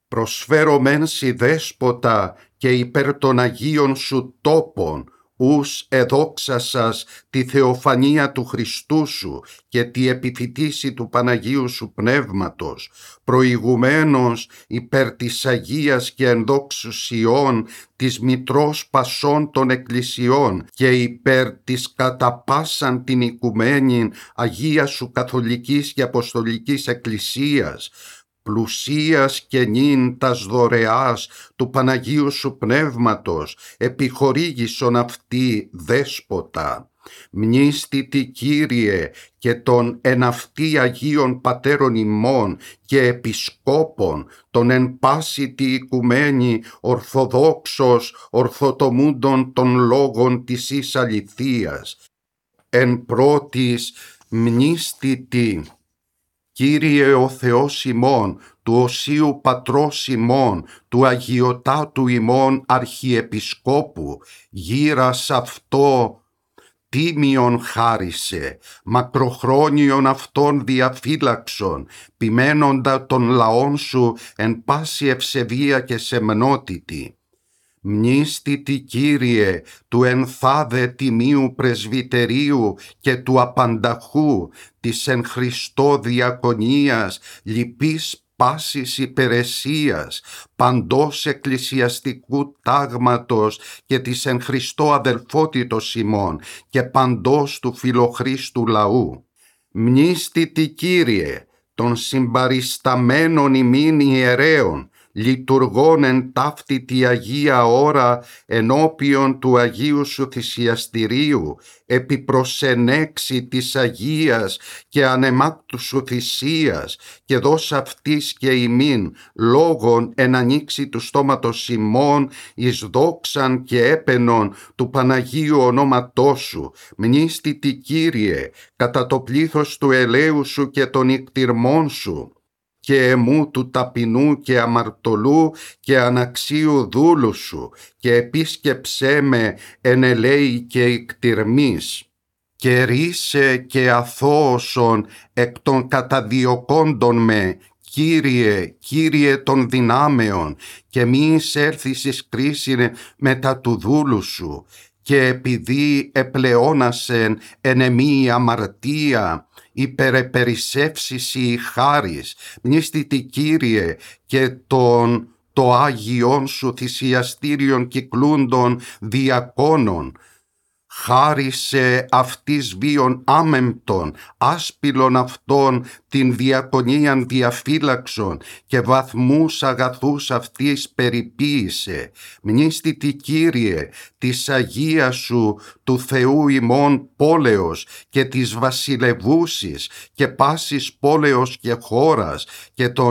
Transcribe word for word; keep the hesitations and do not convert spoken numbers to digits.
Προσφέρω μεν σοι δέσποτα και υπέρ των Αγίων σου τόπων, ους εδόξασας τη θεοφανία του Χριστού σου και τη επιθυτήση του Παναγίου σου Πνεύματος, προηγουμένως υπέρ της Αγίας και ενδόξους Ιών της Μητρός Πασών των Εκκλησιών και υπέρ της κατά πάσαν την οικουμένην Αγία σου Καθολικής και Αποστολικής Εκκλησίας, πλουσίας και νυν τας δωρεάς του Παναγίου σου Πνεύματος, επιχορήγησον αυτή δέσποτα. Μνήστητη Κύριε και των εν αυτοί Αγίων Πατέρων ημών και Επισκόπων, των εν πάση τη οικουμένη Ορθοδόξος ορθοτομούντων των λόγων της εις αληθείας. Εν πρώτης μνήστητη Κύριε ο Θεός ημών, του Οσίου Πατρός ημών, του Αγιοτάτου ημών Αρχιεπισκόπου, γύρας αυτό τίμιον χάρισε, μακροχρόνιον αυτόν διαφύλαξον, ποιμένοντα των λαών σου εν πάση ευσεβία και σεμνότητη. Μνήστητη Κύριε του ενθάδε τιμίου πρεσβυτερίου και του απανταχού της εν Χριστώ διακονίας λυπής πάσης υπηρεσίας, παντός εκκλησιαστικού τάγματος και της εν Χριστώ αδελφότητος ημών και παντός του φιλοχρίστου λαού. Μνήστητη Κύριε των συμπαρισταμένων ημίν ιερέων, λειτουργών εν ταύτη τη Αγία ώρα ενώπιον του Αγίου σου θυσιαστηρίου, επί προσενέξη της Αγίας και ανεμάκτου σου θυσίας, και δώσ' αυτής και ημίν λόγων εν ανοίξει του στόματος ημών εις δόξαν και έπαινον του Παναγίου ονόματός σου. Μνήστητη Κύριε κατά το πλήθος του ελαίου σου και των ικτυρμών σου και εμού του ταπεινού και αμαρτωλού και αναξίου δούλου σου, και επίσκεψέ με εν ελέη και ικτυρμής. Και ρίσε και αθώωσον εκ των καταδιωκόντων με, Κύριε, Κύριε των δυνάμεων, και μη εισέλθεις εις κρίσιν μετά του δούλου σου, και επειδή επλεώνασεν εν εμή η αμαρτία, υπερεπερισεύσεις η χάρις. Μνήστητη Κύριε και των το Άγιον σου θυσιαστήριον κυκλούντων διακόνων, χάρισε αυτής βίων άμεμπτον, άσπυλον αυτών την διακονίαν διαφύλαξον και βαθμούς αγαθούς αυτής περιποίησε. Μνήστητη Κύριε της Αγίας σου του Θεού ημών πόλεως και της βασιλευούσης και πάσης πόλεως και χώρας και των